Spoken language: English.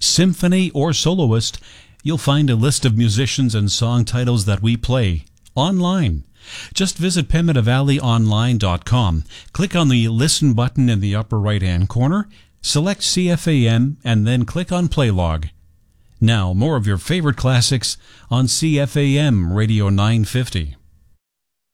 symphony, or soloist, you'll find a list of musicians and song titles that we play online. Just visit PimetaValleyOnline.com, click on the Listen button in the upper right-hand corner, select CFAM, and then click on Play Log. Now, more of your favorite classics on CFAM Radio 950.